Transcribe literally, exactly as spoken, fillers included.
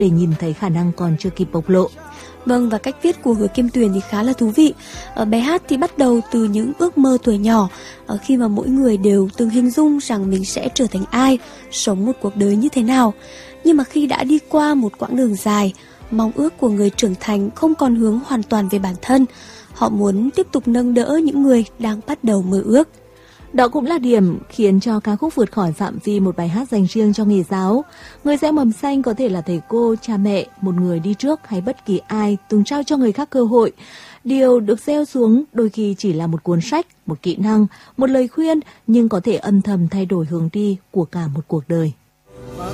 để nhìn thấy khả năng còn chưa kịp bộc lộ. Vâng, và cách viết của Hứa Kim Tuyền thì khá là thú vị. Ở bài hát thì bắt đầu từ những ước mơ tuổi nhỏ, ở khi mà mỗi người đều từng hình dung rằng mình sẽ trở thành ai, sống một cuộc đời như thế nào. Nhưng mà khi đã đi qua một quãng đường dài, mong ước của người trưởng thành không còn hướng hoàn toàn về bản thân. Họ muốn tiếp tục nâng đỡ những người đang bắt đầu mơ ước. Đó cũng là điểm khiến cho ca khúc vượt khỏi phạm vi một bài hát dành riêng cho nghề giáo. Người gieo mầm xanh có thể là thầy cô, cha mẹ, một người đi trước hay bất kỳ ai từng trao cho người khác cơ hội. Điều được gieo xuống đôi khi chỉ là một cuốn sách, một kỹ năng, một lời khuyên, nhưng có thể âm thầm thay đổi hướng đi của cả một cuộc đời.